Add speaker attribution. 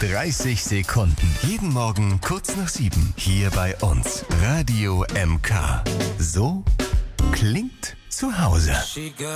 Speaker 1: 30 Sekunden. Jeden Morgen kurz nach 7. Hier bei uns. Radio MK. So klingt zu Hause.